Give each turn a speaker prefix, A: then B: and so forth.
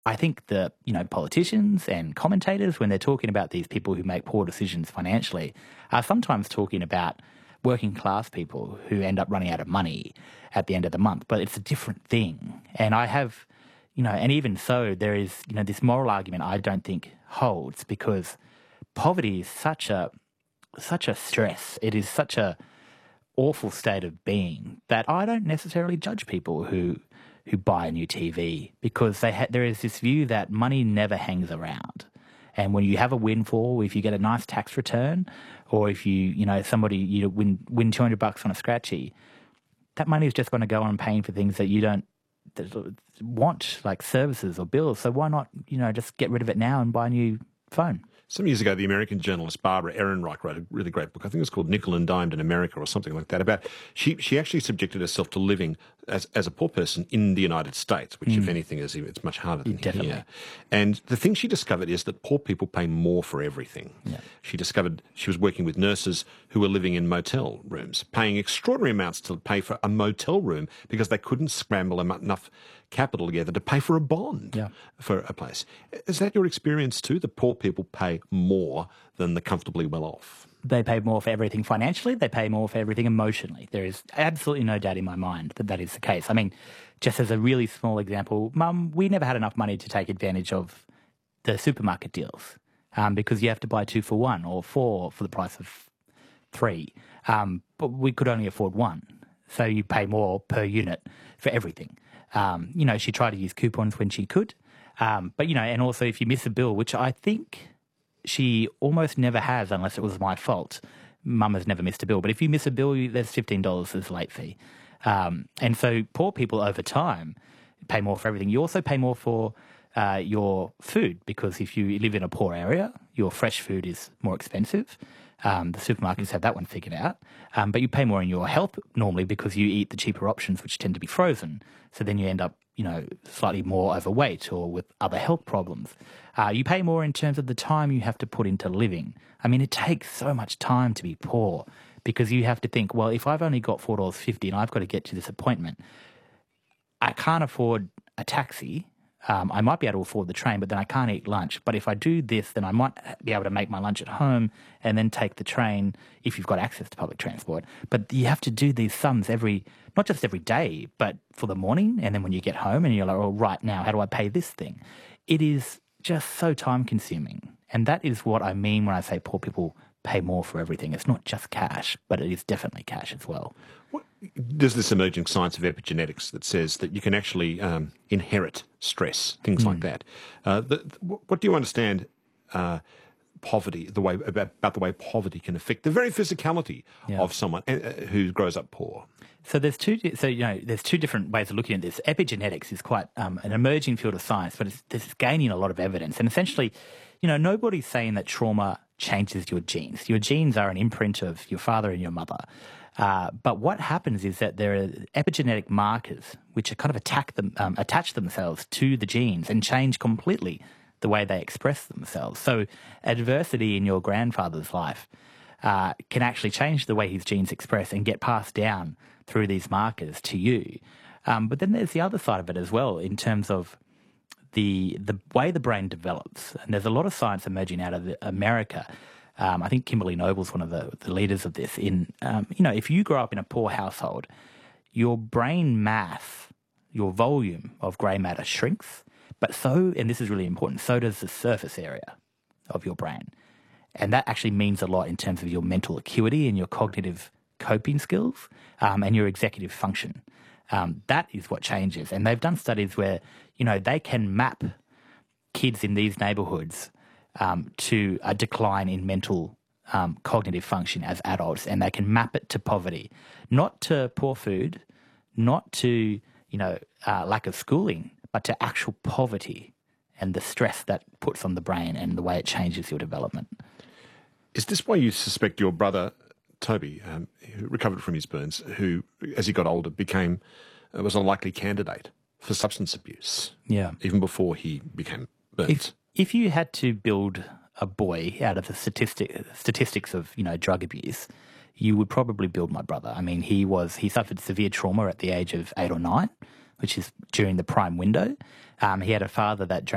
A: I think the, politicians and commentators, when they're talking about these people who make poor decisions financially, are sometimes talking about working class people who end up running out of money at the end of the month. But it's a different thing. And I have, and even so, there is, this moral argument I don't think holds, because poverty is such a stress. It is such a awful state of being that I don't necessarily judge people who buy a new TV, because there is this view that money never hangs around. And when you have a windfall, if you get a nice tax return, or if somebody win $200 on a scratchy, that money is just going to go on paying for things that you don't want, like services or bills. So why not, just get rid of it now and buy a new phone?
B: Some years ago, the American journalist Barbara Ehrenreich wrote a really great book. I think it was called Nickel and Dimed in America or something like that. About she actually subjected herself to living as a poor person in the United States, which, if anything, it's much harder than here. And the thing she discovered is that poor people pay more for everything. Yeah. She discovered she was working with nurses who were living in motel rooms, paying extraordinary amounts to pay for a motel room because they couldn't scramble enough capital together to pay for a bond for a place. Is that your experience too? The poor people pay more than the comfortably well off?
A: They pay more for everything financially. They pay more for everything emotionally. There is absolutely no doubt in my mind that is the case. I mean, just as a really small example, Mum, we never had enough money to take advantage of the supermarket deals because you have to buy 2 for 1 or 4 for the price of 3. But we could only afford 1. So you pay more per unit for everything. She tried to use coupons when she could. But, and also if you miss a bill, which I think she almost never has unless it was my fault. Mum has never missed a bill. But if you miss a bill, there's $15 as a late fee. And so poor people over time pay more for everything. You also pay more for your food, because if you live in a poor area, your fresh food is more expensive. The supermarkets have that one figured out. But you pay more in your health normally because you eat the cheaper options, which tend to be frozen. So then you end up, slightly more overweight or with other health problems. You pay more in terms of the time you have to put into living. I mean, it takes so much time to be poor, because you have to think, well, if I've only got $4.50 and I've got to get to this appointment, I can't afford a taxi. I might be able to afford the train, but then I can't eat lunch. But if I do this, then I might be able to make my lunch at home and then take the train if you've got access to public transport. But you have to do these sums not just every day, but for the morning. And then when you get home and you're like, oh, right now, how do I pay this thing? It is just so time consuming. And that is what I mean when I say poor people pay more for everything. It's not just cash, but it is definitely cash as well.
B: There's this emerging science of epigenetics that says that you can actually inherit stress, things like that. What do you understand poverty, about the way poverty can affect the very physicality of someone who grows up poor?
A: So there's two different ways of looking at this. Epigenetics is quite an emerging field of science, but it's gaining a lot of evidence. And essentially, nobody's saying that trauma changes your genes. Your genes are an imprint of your father and your mother. But what happens is that there are epigenetic markers which are kind of attach themselves to the genes and change completely the way they express themselves. So adversity in your grandfather's life can actually change the way his genes express and get passed down through these markers to you. But then there's the other side of it as well in terms of the way the brain develops. And there's a lot of science emerging out of America. I think Kimberly Noble's one of the leaders of this. If you grow up in a poor household, your brain mass, your volume of grey matter shrinks, but and this is really important, so does the surface area of your brain. And that actually means a lot in terms of your mental acuity and your cognitive coping skills and your executive function. That is what changes. And they've done studies where, they can map kids in these neighbourhoods to a decline in mental cognitive function as adults, and they can map it to poverty, not to poor food, not to lack of schooling, but to actual poverty and the stress that puts on the brain and the way it changes your development.
B: Is this why you suspect your brother Toby, who recovered from his burns, who, as he got older, was a likely candidate for substance abuse?
A: Yeah,
B: even before he became burnt.
A: If you had to build a boy out of the statistics of drug abuse, you would probably build my brother. I mean, he suffered severe trauma at the age of 8 or 9, which is during the prime window. He had a father that